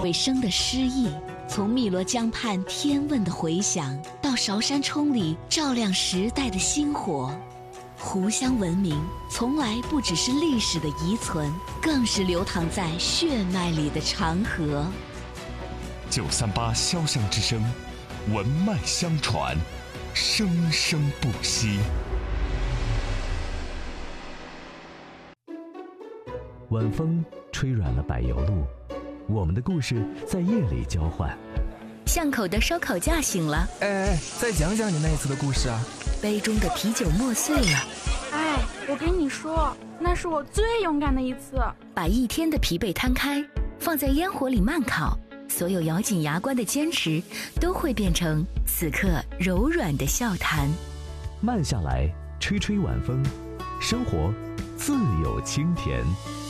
尾声的诗意，从汨罗江畔天问的回响，到韶山冲里照亮时代的星火。湖湘文明从来不只是历史的遗存，更是流淌在血脉里的长河。 938潇湘之声，文脉相传，生生不息。 晚风吹软了柏油路，我们的故事在夜里交换。 巷口的烧烤架醒了， 哎，再讲讲你那次的故事啊。 杯中的啤酒磨碎了， 哎，我跟你说，那是我最勇敢的一次。 把一天的疲惫摊开，放在烟火里慢烤，所有咬紧牙关的坚持都会变成此刻柔软的笑谈。 慢下来，吹吹晚风，生活自有清甜。